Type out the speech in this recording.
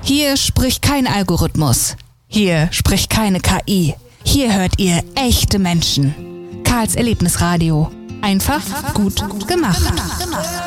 Hier spricht kein Algorithmus. Hier spricht keine KI. Hier hört ihr echte Menschen. Karls Erlebnisradio. Einfach gut gemacht.